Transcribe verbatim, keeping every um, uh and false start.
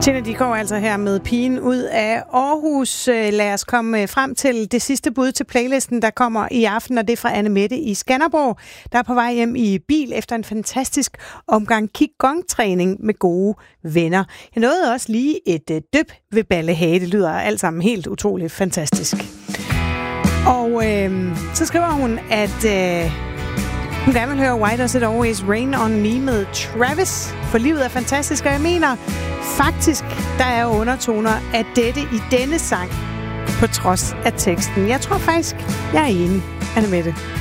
Tina, de går altså her med Pigen ud af Aarhus. Lad os komme frem til det sidste bud til playlisten, der kommer i aften, og det er fra Anne Mette i Skanderborg, der er på vej hjem i bil efter en fantastisk omgang Qigong-træning med gode venner. Jeg nåede også lige et dyp ved Ballehage. Det lyder alt sammen helt utroligt fantastisk. Og øh, så skriver hun, at øh, hun gerne vil høre Why Does It Always Rain On Me med Travis, for livet er fantastisk, og jeg mener faktisk, der er undertoner af dette i denne sang, på trods af teksten. Jeg tror faktisk, jeg er enig, Anne Mette.